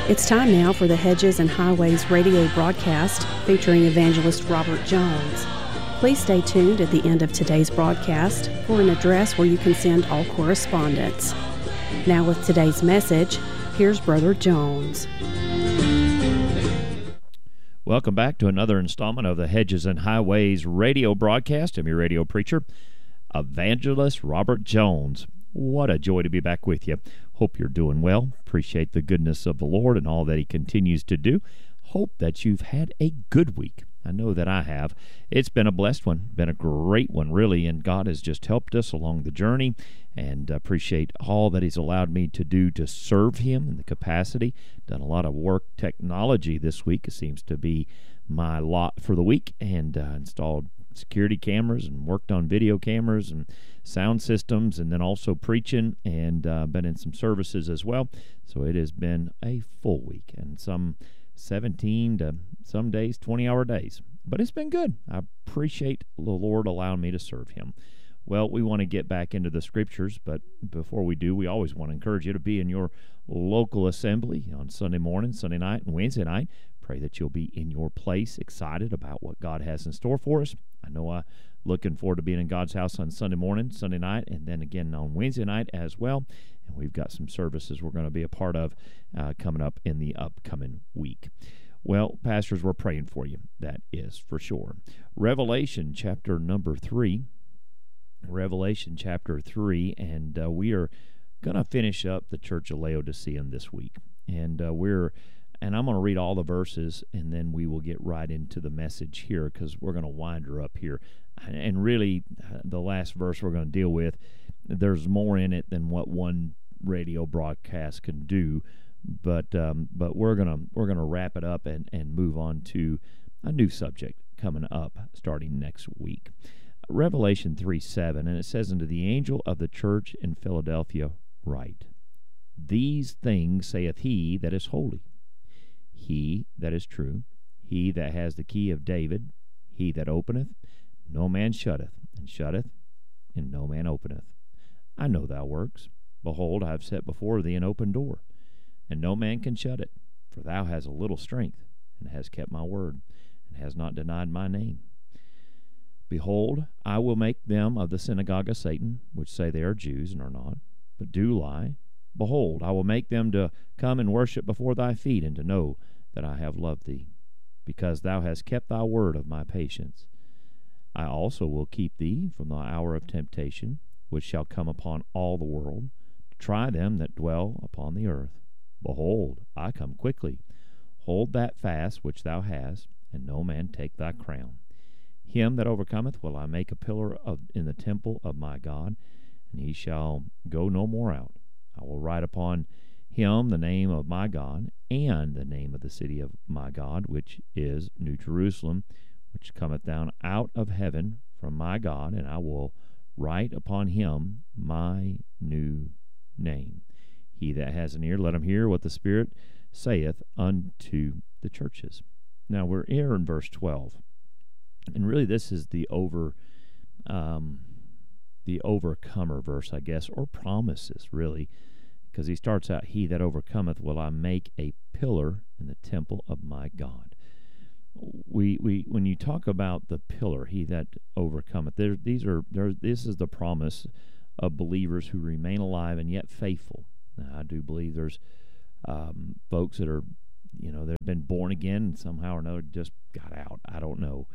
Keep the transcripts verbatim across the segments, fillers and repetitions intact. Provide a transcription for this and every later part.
It's time now for the Hedges and Highways radio broadcast featuring evangelist Robert Jones. Please stay tuned at the end of today's broadcast for an address where you can send all correspondence. Now with today's message, here's Brother Jones. Welcome back to another installment of the Hedges and Highways radio broadcast. I'm your radio preacher, evangelist Robert Jones. What a joy to be back with you. Hope you're doing well. Appreciate the goodness of the Lord and all that He continues to do. Hope that you've had a good week. I know that I have. It's been a blessed one, been a great one, really, and God has just helped us along the journey, and appreciate all that He's allowed me to do to serve Him in the capacity. Done a lot of work technology this week. It seems to be my lot for the week, and uh, installed security cameras and worked on video cameras and sound systems, and then also preaching, and uh, been in some services as well. So it has been a full week, and some seventeen to some days twenty-hour days. But it's been good. I appreciate the Lord allowing me to serve Him. Well, we want to get back into the Scriptures, but before we do, we always want to encourage you to be in your local assembly on Sunday morning, Sunday night, and Wednesday night. Pray that you'll be in your place, excited about what God has in store for us. I know I'm looking forward to being in God's house on Sunday morning, Sunday night, and then again on Wednesday night as well. And we've got some services we're going to be a part of uh, coming up in the upcoming week. Well, pastors, we're praying for you. That is for sure. Revelation chapter number three. Revelation chapter three, and uh, we are going to finish up the Church of Laodicea this week. And uh, we're And I'm going to read all the verses, and then we will get right into the message here, because we're going to wind her up here. And really, uh, the last verse we're going to deal with, there's more in it than what one radio broadcast can do. But um, but we're gonna we're gonna wrap it up and, and move on to a new subject coming up starting next week. Revelation three seven, and it says, "Unto the angel of the church in Philadelphia write, These things saith he that is holy, he that is true, he that has the key of David, he that openeth, no man shutteth, and shutteth, and no man openeth. I know thy works. Behold, I have set before thee an open door, and no man can shut it. For thou hast a little strength, and hast kept my word, and hast not denied my name. Behold, I will make them of the synagogue of Satan, which say they are Jews, and are not, but do lie. Behold, I will make them to come and worship before thy feet, and to know that I have loved thee, because thou hast kept thy word of my patience. I also will keep thee from the hour of temptation, which shall come upon all the world, to try them that dwell upon the earth. Behold, I come quickly. Hold that fast which thou hast, and no man take thy crown. Him that overcometh will I make a pillar of, in the temple of my God, and he shall go no more out. I will write upon him the name of my God, and the name of the city of my God, which is New Jerusalem, which cometh down out of heaven from my God, and I will write upon him my new name. He that has an ear, let him hear what the Spirit saith unto the churches." Now, we're here in verse twelve, and really this is the over, um, the overcomer verse, I guess, or promises, really, because he starts out, "He that overcometh will I make a pillar in the temple of my God." We we when you talk about the pillar, he that overcometh, there these are there. This is the promise of believers who remain alive and yet faithful. Now, I do believe there's um, folks that are, you know, they've been born again and somehow or another just got out. I don't know,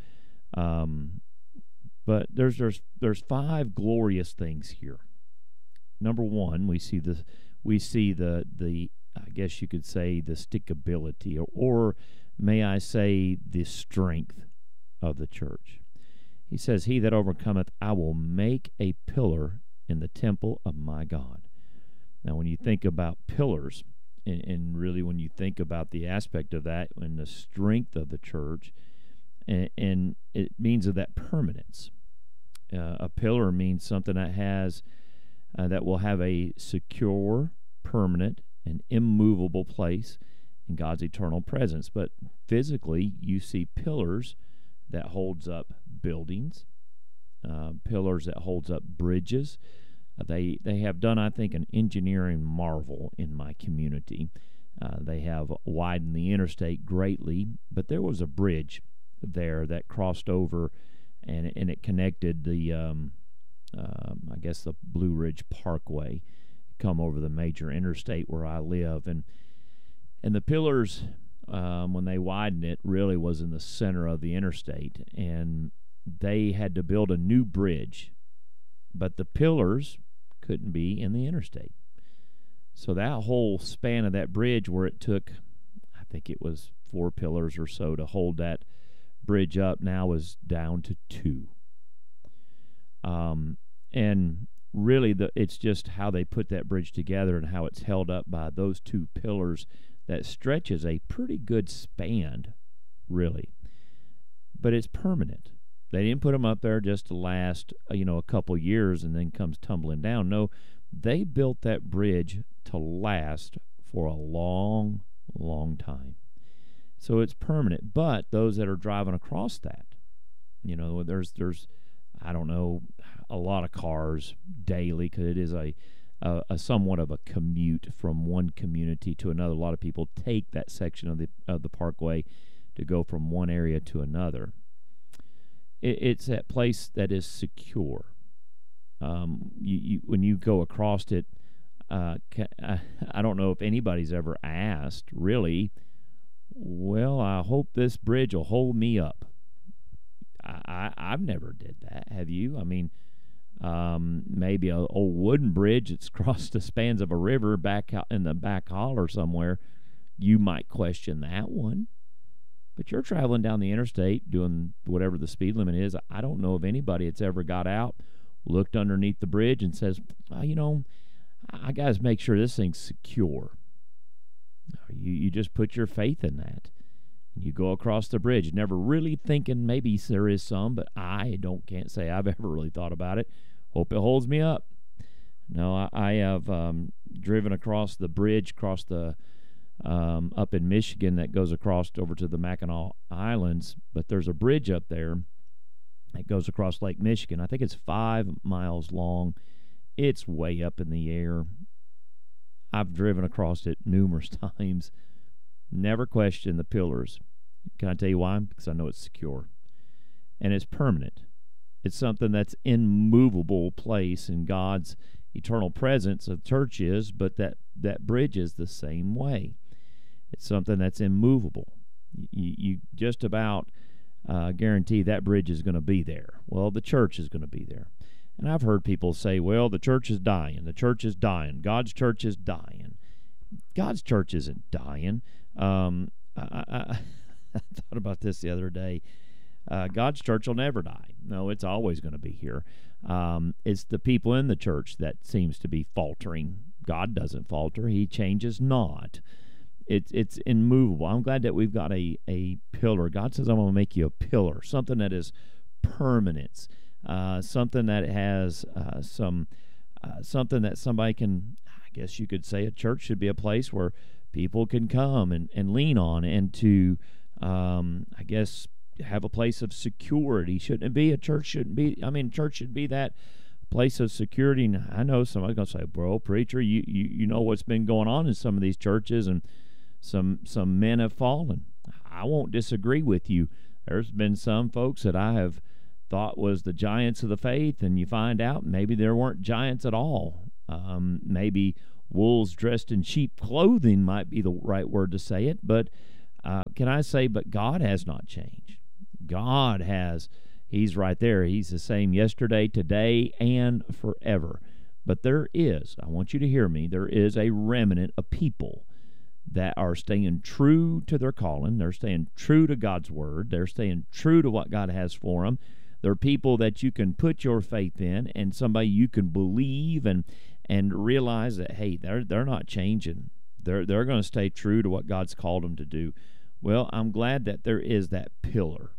um, but there's there's there's five glorious things here. Number one, we see the we see the the I guess you could say the stickability, or, or may I say the strength of the church. He says, "He that overcometh, I will make a pillar in the temple of my God." Now, when you think about pillars, and, and really when you think about the aspect of that and the strength of the church, and, and it means of that permanence. Uh, a pillar means something that has uh, that will have a secure, permanent, and immovable place in God's eternal presence. But physically, you see pillars that holds up buildings, uh, pillars that holds up bridges. Uh, they they have done, I think, an engineering marvel in my community. Uh, they have widened the interstate greatly, but there was a bridge there that crossed over, and and it connected the, um, um, I guess, the Blue Ridge Parkway, come over the major interstate where I live, and and the pillars, um, when they widened it, really was in the center of the interstate, and they had to build a new bridge, but the pillars couldn't be in the interstate. So that whole span of that bridge, where it took, I think it was four pillars or so to hold that bridge up, now is down to two. Um, and really, the it's just how they put that bridge together and how it's held up by those two pillars that stretches a pretty good span, really. But it's permanent. They didn't put them up there just to last, you know, a couple years and then comes tumbling down. No, they built that bridge to last for a long, long time. So it's permanent. But those that are driving across that, you know, there's, there's I don't know, a lot of cars daily, because it is a, a, a somewhat of a commute from one community to another. A lot of people take that section of the of the parkway to go from one area to another. It, it's that place that is secure. Um, you, you, when you go across it, uh, I, I don't know if anybody's ever asked, really, well, I hope this bridge will hold me up. I, I, I've never did that. Have you? I mean, um, maybe an old wooden bridge that's crossed the spans of a river back out in the back holler somewhere, you might question that one. But you're traveling down the interstate doing whatever the speed limit is. I don't know of anybody that's ever got out, looked underneath the bridge, and says, well, you know, I got to make sure this thing's secure. You, you just put your faith in that. You go across the bridge, never really thinking maybe there is some, but I don't can't say I've ever really thought about it. Hope it holds me up. No, I, I have um, driven across the bridge, across the um, up in Michigan that goes across over to the Mackinac Islands, but there's a bridge up there that goes across Lake Michigan. I think it's five miles long. It's way up in the air. I've driven across it numerous times. Never question the pillars. Can I tell you why? Because I know it's secure. And it's permanent. It's something that's immovable place in God's eternal presence. A church is, but that, that bridge is the same way. It's something that's immovable. You, you just about uh, guarantee that bridge is going to be there. Well, the church is going to be there. And I've heard people say, well, the church is dying. The church is dying. God's church is dying. God's church isn't dying. Um, I, I, I thought about this the other day. Uh, God's church will never die. No, it's always going to be here. Um, it's the people in the church that seems to be faltering. God doesn't falter. He changes not. It's it's immovable. I'm glad that we've got a, a pillar. God says, I'm going to make you a pillar, something that is permanence, uh, something that has uh, some uh, something that somebody can, I guess you could say a church should be a place where people can come and, and lean on, and to, um, I guess, have a place of security. Shouldn't it be? A church shouldn't be, I mean, church should be that place of security. And I know somebody's going to say, bro, preacher, you, you, you know what's been going on in some of these churches, and some some men have fallen. I won't disagree with you. There's been some folks that I have thought was the giants of the faith, and you find out maybe there weren't giants at all. Um, maybe wolves dressed in sheep clothing might be the right word to say it, but uh, can I say, but God has not changed. God has, He's right there. He's the same yesterday, today, and forever. But there is, I want you to hear me, there is a remnant of people that are staying true to their calling. They're staying true to God's word. They're staying true to what God has for them. They're people that you can put your faith in, and somebody you can believe and and realize that, hey, they're they're not changing. They're they're going to stay true to what God's called them to do. Well, I'm glad that there is that pillar.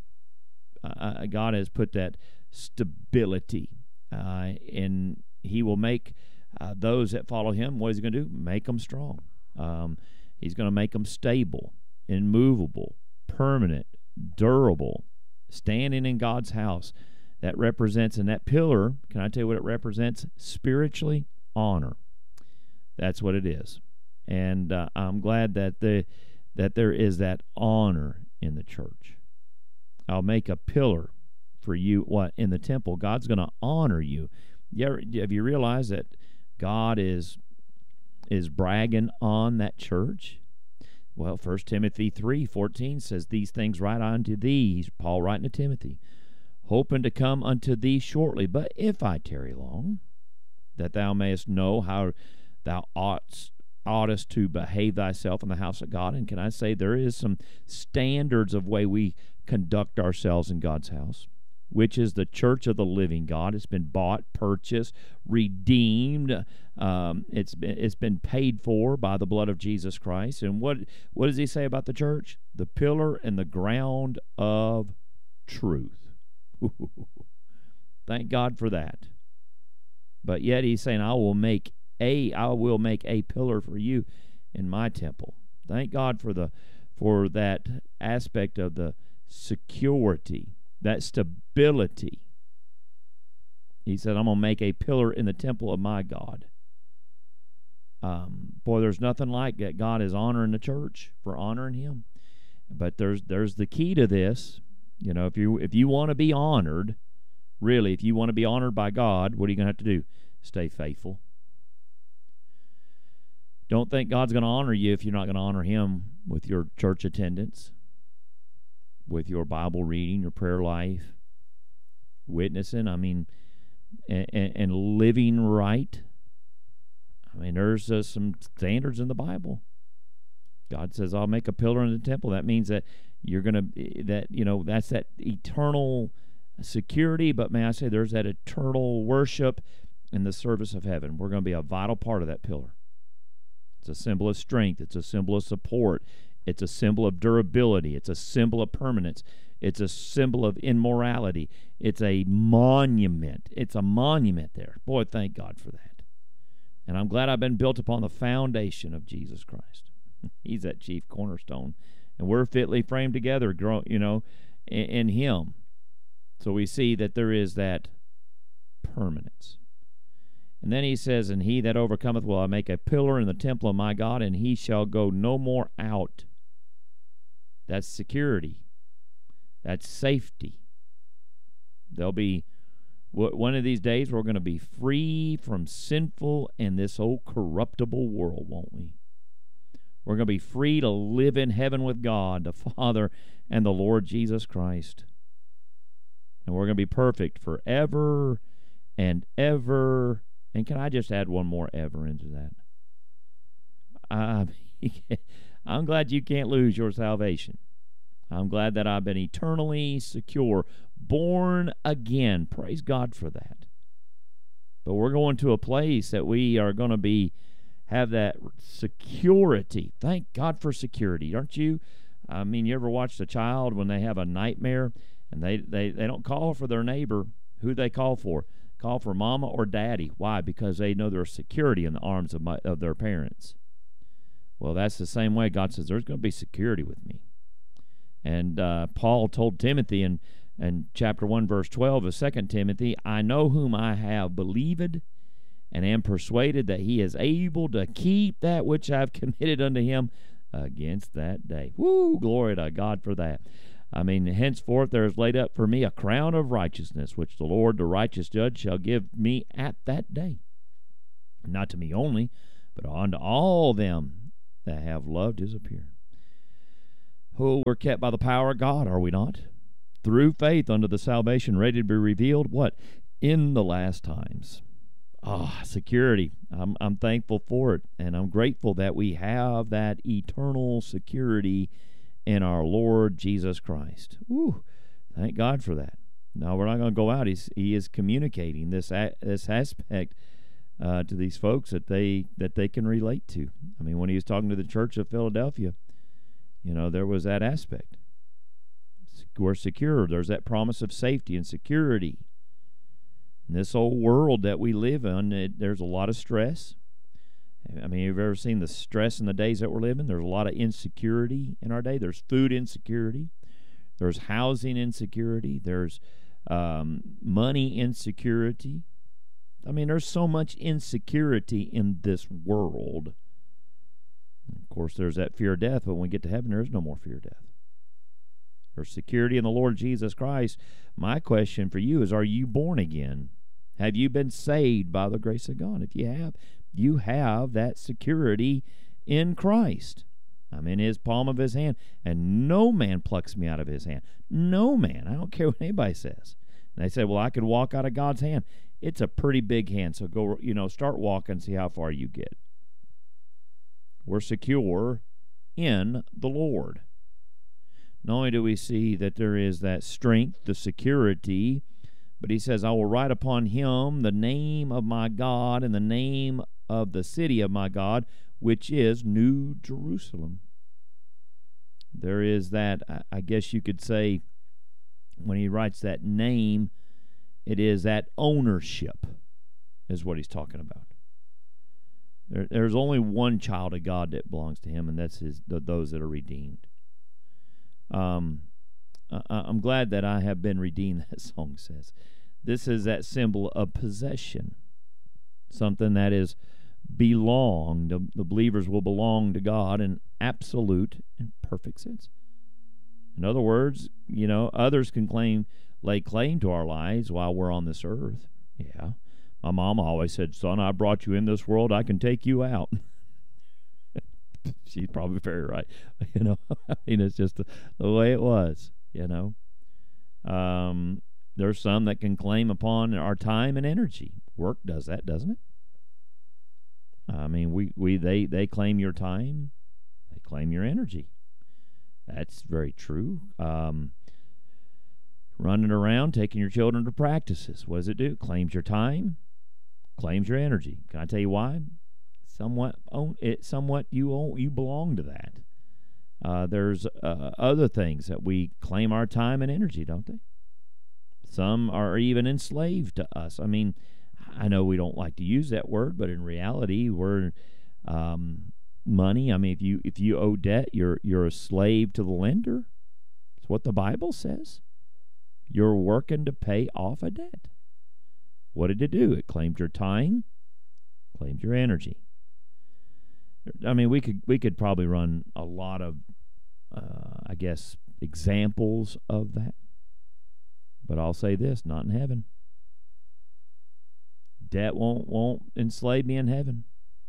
Uh, God has put that stability, uh, and He will make uh, those that follow Him. What is He going to do? Make them strong. Um, he's going to make them stable, immovable, permanent, durable, standing in God's house. That represents, and that pillar, can I tell you what it represents? Spiritually, honor. That's what it is. And uh, I'm glad that the that there is that honor in the church. I'll make a pillar for you what in the temple. God's going to honor you. You ever, have you realized that God is is bragging on that church? Well, First Timothy three fourteen says, "These things write unto thee," he's Paul writing to Timothy, "hoping to come unto thee shortly. But if I tarry long, that thou mayest know how thou oughtest, oughtest to behave thyself in the house of God." And can I say there is some standards of way we conduct ourselves in God's house, which is the church of the living God. It's been bought, purchased, redeemed. Um, it's been it's been paid for by the blood of Jesus Christ. And what what does he say about the church? The pillar and the ground of truth. Thank God for that. But yet he's saying, I will make a I will make a pillar for you in my temple. Thank God for the for that aspect of the security, that stability. He said, I'm going to make a pillar in the temple of my God. Um, boy, there's nothing like that. God is honoring the church for honoring him. But there's there's the key to this. You know, if you if you want to be honored, really, if you want to be honored by God, what are you going to have to do? Stay faithful. Don't think God's going to honor you if you're not going to honor him with your church attendance, with your Bible reading, your prayer life, witnessing, I mean, and, and living right. I mean, there's uh, some standards in the Bible. God says, I'll make a pillar in the temple. That means that you're going to, that, you know, that's that eternal security, but may I say there's that eternal worship in the service of heaven. We're going to be a vital part of that pillar. It's a symbol of strength. It's a symbol of support. It's a symbol of durability. It's a symbol of permanence. It's a symbol of immorality. It's a monument. It's a monument there. Boy, thank God for that. And I'm glad I've been built upon the foundation of Jesus Christ. He's that chief cornerstone. And we're fitly framed together, you know, in, in him. So we see that there is that permanence. And then he says, and he that overcometh will I make a pillar in the temple of my God, and he shall go no more out. That's security. That's safety. There'll be, one of these days we're going to be free from sinful and this old corruptible world, won't we? We're going to be free to live in heaven with God, the Father, and the Lord Jesus Christ. And we're going to be perfect forever and ever. And can I just add one more ever into that? Uh, I'm glad you can't lose your salvation. I'm glad that I've been eternally secure, born again. Praise God for that. But we're going to a place that we are going to be have that security. Thank God for security, aren't you? I mean, you ever watched a child when they have a nightmare and they, they, they don't call for their neighbor? Who they call for? Call for mama or daddy. Why? Because they know there's security in the arms of, my, of their parents. Well, that's the same way God says there's going to be security with me. And uh, Paul told Timothy in, in chapter one, verse twelve of Second Timothy, I know whom I have believed, and am persuaded that he is able to keep that which I've committed unto him against that day. Woo! Glory to God for that. I mean, henceforth there is laid up for me a crown of righteousness, which the Lord, the righteous judge, shall give me at that day. Not to me only, but unto all them that have loved his appearing. Oh, we're kept by the power of God, are we not? Through faith unto the salvation ready to be revealed, what? In the last times. Ah, security. I'm, I'm thankful for it, and I'm grateful that we have that eternal security in our Lord Jesus Christ. Ooh, thank God for that. Now, we're not going to go out. He's, he is communicating this a, this aspect uh, to these folks that they that they can relate to. I mean, when he was talking to the church of Philadelphia, you know, there was that aspect. We're secure. There's that promise of safety and security. In this old world that we live in, it, there's a lot of stress. I mean, have you ever seen the stress in the days that we're living? There's a lot of insecurity in our day. There's food insecurity. There's housing insecurity. There's um, money insecurity. I mean, there's so much insecurity in this world. course, there's that fear of death, but when we get to heaven, there is no more fear of death. There's security in the Lord Jesus Christ. My question for you is, are you born again? Have you been saved by the grace of God? If you have, you have that security in Christ. I'm in his palm of his hand, and no man plucks me out of his hand. No man. I don't care what anybody says. And they say, well, I could walk out of God's hand. It's a pretty big hand, so go, you know, start walking, see how far you get. We're secure in the Lord. Not only do we see that there is that strength, the security, but he says, I will write upon him the name of my God and the name of the city of my God, which is New Jerusalem. There is that, I guess you could say, when he writes that name, it is that ownership, is what he's talking about. There, there's only one child of God that belongs to him, and that's his, the, those that are redeemed. Um, I, I'm glad that I have been redeemed, that song says. This is that symbol of possession, something that is belonged. The, the believers will belong to God in absolute and perfect sense. In other words, you know, others can claim, lay claim to our lives while we're on this earth. Yeah. My mom always said, son, I brought you in this world, I can take you out. She's probably very right. You know, I mean, it's just the, the way it was, you know. Um, there's some that can claim upon our time and energy. Work does that, doesn't it? I mean, we, we they, they claim your time, they claim your energy. That's very true. Um, running around, taking your children to practices. What does it do? Claims your time, claims your energy. Can I tell you why? Somewhat, own it. Somewhat, you own, you belong to that. Uh, there's uh, other things that we claim our time and energy, don't they? Some are even enslaved to us. I mean, I know we don't like to use that word, but in reality, we're um, money. I mean, if you if you owe debt, you're you're a slave to the lender. That's what the Bible says. You're working to pay off a debt. What did it do? It claimed your time, claimed your energy. I mean, we could we could probably run a lot of, uh, I guess, examples of that. But I'll say this: not in heaven. Debt won't won't enslave me in heaven.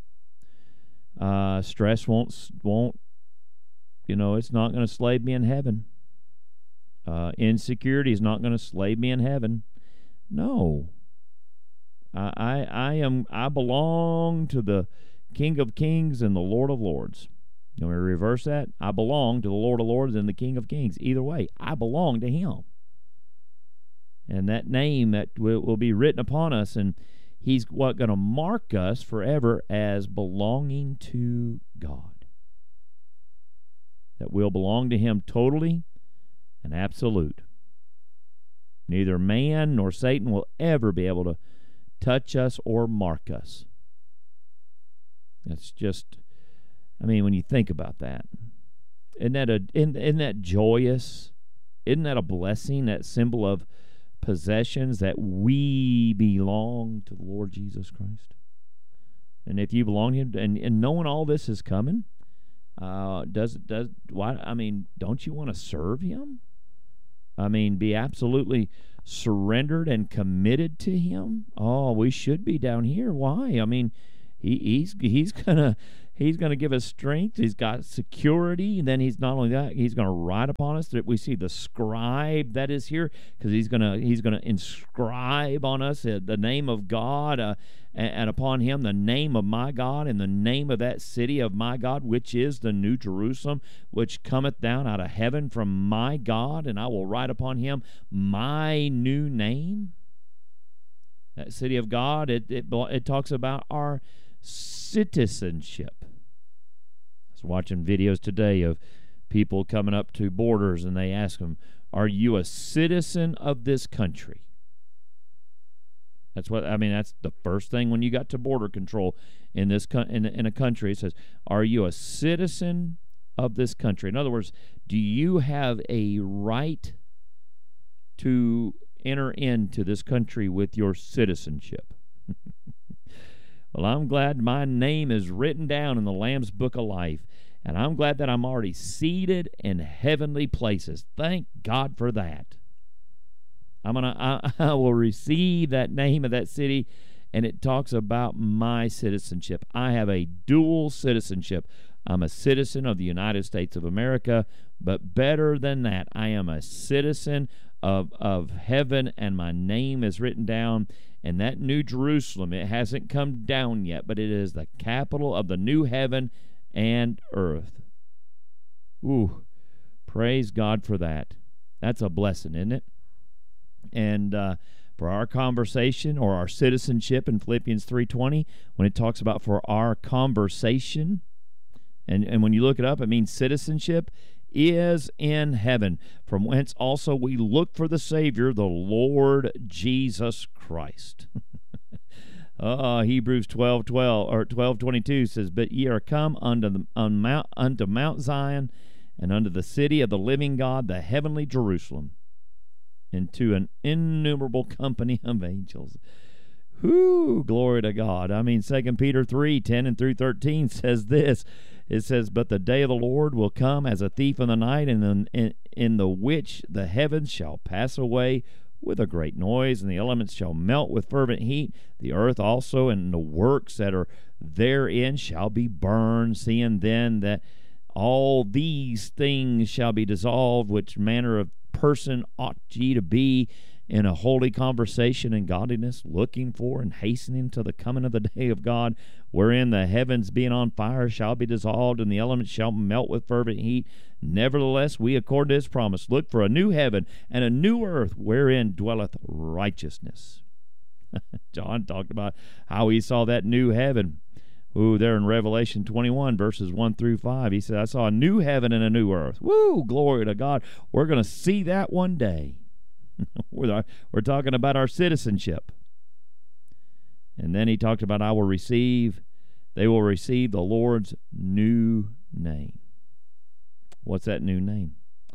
Uh, stress won't won't, you know, it's not going to slave me in heaven. Uh, insecurity is not going to slave me in heaven. No. I, I I am I belong to the King of Kings and the Lord of Lords. You want me to reverse that? I belong to the Lord of Lords and the King of Kings. Either way, I belong to him. And that name that will, will be written upon us, and he's what going to mark us forever as belonging to God. That we'll belong to him totally and absolute. Neither man nor Satan will ever be able to touch us or mark us. It's just, I mean, when you think about that, isn't that a isn't, isn't that joyous? Isn't that a blessing? That symbol of possessions, that we belong to the Lord Jesus Christ. And if you belong to him, and, and knowing all this is coming, uh, does does why? I mean, don't you want to serve him? I mean, be absolutely surrendered and committed to him. Oh, we should be down here. Why? I mean, he, he's he's gonna he's gonna give us strength. He's got security, and then he's not only that, he's gonna write upon us. That we see the scribe that is here, because he's gonna he's gonna inscribe on us uh, the name of God, uh, and, and upon him the name of my God, and the name of that city of my God, which is the New Jerusalem, which cometh down out of heaven from my God, and I will write upon him my new name. That city of God, it it, it talks about our citizenship. I was watching videos today of people coming up to borders, and they ask them, are you a citizen of this country? That's what, I mean, that's the first thing when you got to border control in this in, in a country. It says, are you a citizen of this country? In other words, do you have a right to enter into this country with your citizenship? Well, I'm glad my name is written down in the Lamb's Book of Life, And I'm glad that I'm already seated in heavenly places. Thank God for that. I'm gonna, I, I will receive that name of that city, and it talks about my citizenship. I have a dual citizenship. I'm a citizen of the United States of America, but better than that, I am a citizen of, of heaven, and my name is written down. And that New Jerusalem, it hasn't come down yet, but it is the capital of the new heaven and earth. Ooh, praise God for that. That's a blessing, isn't it? And uh, for our conversation or our citizenship in Philippians three twenty, when it talks about for our conversation, and, and when you look it up, it means citizenship is in heaven, from whence also we look for the Savior, the Lord Jesus Christ. uh, Hebrews twelve twelve or twelve twenty-two says, "But ye are come unto the on Mount, unto Mount Zion, and unto the city of the living God, the heavenly Jerusalem, and to an innumerable company of angels." Whoo, glory to God. I mean, Second Peter three ten and through thirteen says this. It says, "But the day of the Lord will come as a thief in the night, and in, in, in the which the heavens shall pass away with a great noise, and the elements shall melt with fervent heat. The earth also and the works that are therein shall be burned, seeing then that all these things shall be dissolved, which manner of person ought ye to be in a holy conversation and godliness, looking for and hastening to the coming of the day of God, wherein the heavens being on fire shall be dissolved, and the elements shall melt with fervent heat. Nevertheless, we, according to his promise, look for a new heaven and a new earth, wherein dwelleth righteousness." John talked about how he saw that new heaven. Ooh, there in Revelation twenty-one, verses one through five, he said, "I saw a new heaven and a new earth." Woo, glory to God. We're going to see that one day. we're, we're talking about our citizenship. And then he talked about, I will receive, they will receive the Lord's new name. What's that new name?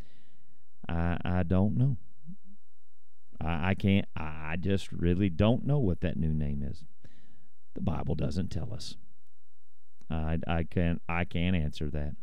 I I don't know. I, I can't, I just really don't know what that new name is. The Bible doesn't tell us. I, I can't I can't answer that.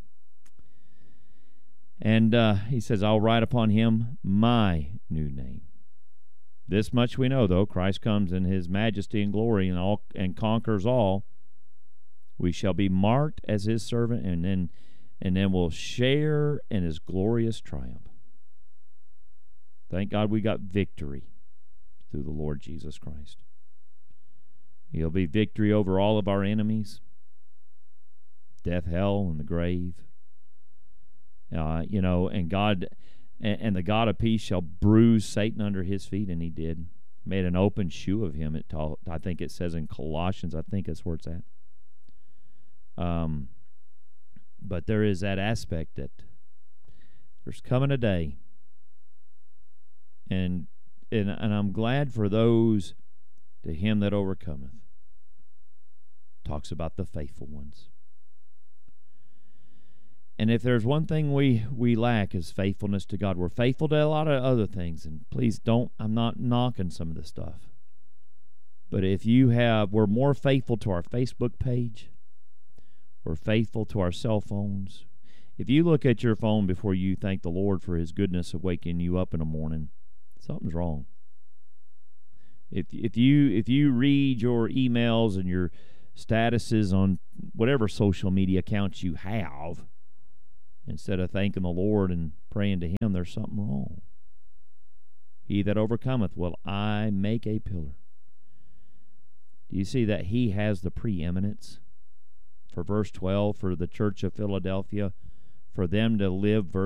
And uh, he says, "I'll write upon him my new name." This much we know, though, Christ comes in his majesty and glory and all and conquers all. We shall be marked as his servant, and then and then we'll share in his glorious triumph. Thank God we got victory through the Lord Jesus Christ. He'll be victory over all of our enemies, death, hell, and the grave. Uh, you know, and God, and, and the God of peace shall bruise Satan under his feet, and he did. Made an open shoe of him. It taught, I think it says in Colossians. I think that's where it's at. Um, but there is that aspect that there's coming a day, and and and I'm glad for those to him that overcometh. Talks about the faithful ones. And if there's one thing we, we lack is faithfulness to God. We're faithful to a lot of other things, and please don't, I'm not knocking some of this stuff. But if you have, we're more faithful to our Facebook page. We're faithful to our cell phones. If you look at your phone before you thank the Lord for his goodness of waking you up in the morning, something's wrong. If if you if you read your emails and your statuses on whatever social media accounts you have, instead of thanking the Lord and praying to him, there's something wrong. He that overcometh will I make a pillar. Do you see that he has the preeminence? For verse twelve, for the church of Philadelphia, for them to live, verse